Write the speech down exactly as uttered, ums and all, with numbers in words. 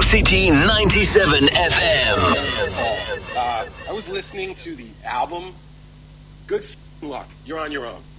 City ninety-seven F M. Uh, I was listening to the album. Good f***ing luck. You're on your own.